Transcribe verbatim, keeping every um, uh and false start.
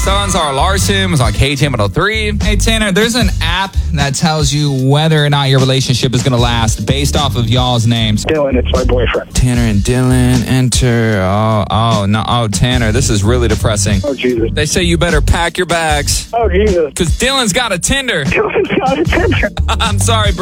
son, Zara Larson, was on K J one oh three. Hey, Tanner, there's an app that tells you whether or not your relationship is going to last based off of y'all's names. Dylan, it's my boyfriend. Tanner and Dylan, enter. Oh, oh, no. Oh, Tanner, this is really depressing. Oh, Jesus. They say you better pack your bags. Oh, Jesus. Because Dylan's got a Tinder. Dylan's got a Tinder. I'm sorry, bro.